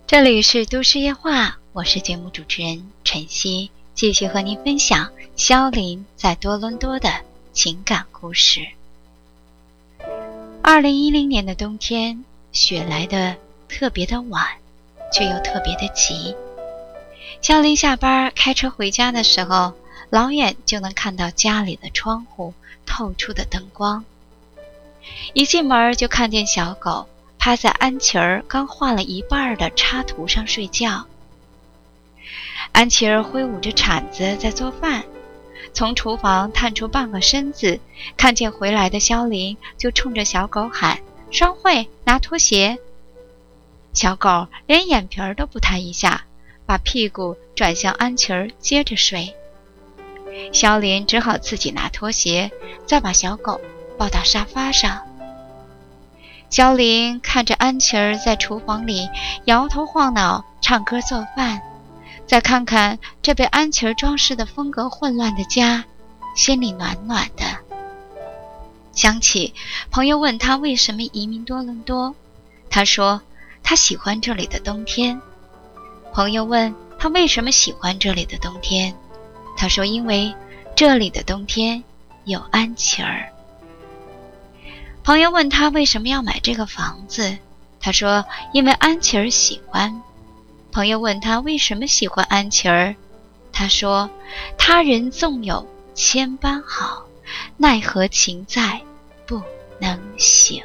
这里是都市夜话，我是节目主持人晨曦，继续和您分享萧琳在多伦多的情感故事。2010年的冬天，雪来得特别的晚，却又特别的急。萧琳下班开车回家的时候，老远就能看到家里的窗户透出的灯光。一进门就看见小狗趴在安琪儿刚画了一半的插图上睡觉。安琪儿挥舞着铲子在做饭，从厨房探出半个身子，看见回来的萧琳，就冲着小狗喊：双慧，拿拖鞋。小狗连眼皮儿都不抬一下，把屁股转向安琪儿接着睡。萧琳只好自己拿拖鞋，再把小狗抱到沙发上。萧琳看着安琪儿在厨房里摇头晃脑唱歌做饭，再看看这被安琪儿装饰的风格混乱的家，心里暖暖的。想起朋友问他为什么移民多伦多，他说他喜欢这里的冬天。朋友问他为什么喜欢这里的冬天，他说因为这里的冬天有安琪儿。朋友问他为什么要买这个房子，他说因为安琪儿喜欢。朋友问他为什么喜欢安琪儿，他说他人纵有千般好，奈何情在不能醒。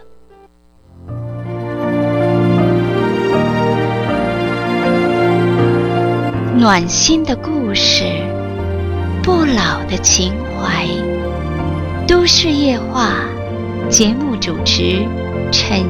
暖心的故事，不老的情怀，都市夜话，节目主持陈